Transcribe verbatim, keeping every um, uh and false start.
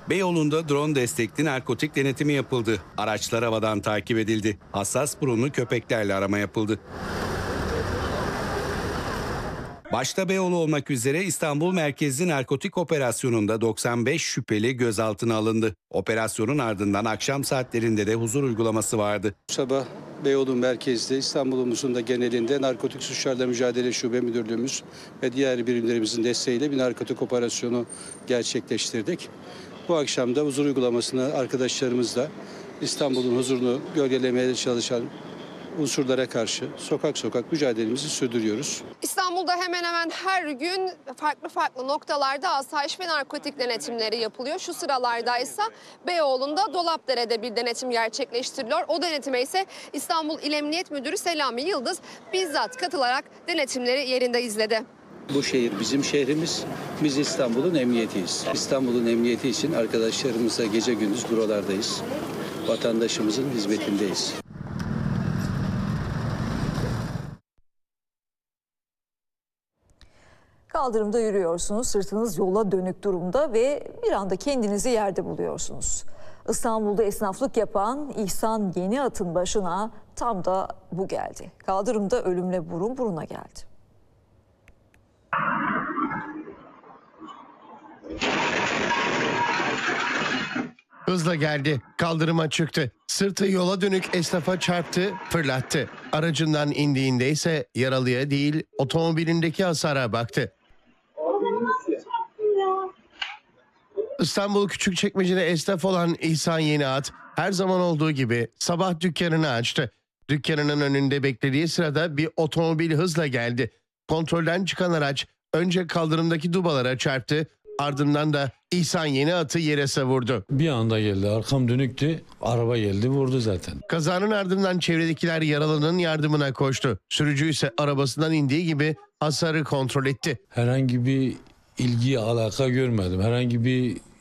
Beyoğlu'nda drone destekli narkotik denetimi yapıldı. Araçlar havadan takip edildi. Hassas burunlu köpeklerle arama yapıldı. Başta Beyoğlu olmak üzere İstanbul merkezli narkotik operasyonunda doksan beş şüpheli gözaltına alındı. Operasyonun ardından akşam saatlerinde de huzur uygulaması vardı. Sabah Beyoğlu merkezde İstanbul'umuzun da genelinde Narkotik Suçlarla Mücadele Şube Müdürlüğümüz ve diğer birimlerimizin desteğiyle bir narkotik operasyonu gerçekleştirdik. Bu akşam da huzur uygulamasını arkadaşlarımızla İstanbul'un huzurunu gölgelemeye çalışan unsurlara karşı sokak sokak mücadelemizi sürdürüyoruz. İstanbul'da hemen hemen her gün farklı farklı noktalarda asayiş ve narkotik denetimleri yapılıyor. Şu sıralarda ise Beyoğlu'nda Dolapdere'de bir denetim gerçekleştiriliyor. O denetime ise İstanbul İl Emniyet Müdürü Selami Yıldız bizzat katılarak denetimleri yerinde izledi. Bu şehir bizim şehrimiz. Biz İstanbul'un emniyetiyiz. İstanbul'un emniyeti için arkadaşlarımızla gece gündüz buralardayız. Vatandaşımızın hizmetindeyiz. Kaldırımda yürüyorsunuz, sırtınız yola dönük durumda ve bir anda kendinizi yerde buluyorsunuz. İstanbul'da esnaflık yapan İhsan Yeniat'ın başına tam da bu geldi. Kaldırımda ölümle burun buruna geldi. Hızla geldi, kaldırıma çıktı. Sırtı yola dönük esnafa çarptı, fırlattı. Aracından indiğinde ise yaralıya değil, otomobilindeki hasara baktı. İstanbul Küçükçekmece'de esnaf olan İhsan Yeniat her zaman olduğu gibi sabah dükkanını açtı. Dükkanının önünde beklediği sırada bir otomobil hızla geldi. Kontrolden çıkan araç önce kaldırımdaki dubalara çarptı, ardından da İhsan Yeniat'ı yere savurdu. Bir anda geldi, arkam dönüktü, araba geldi vurdu zaten. Kazanın ardından çevredekiler yaralının yardımına koştu. Sürücü ise arabasından indiği gibi hasarı kontrol etti. Herhangi bir ilgi, alaka görmedim. Herhangi bir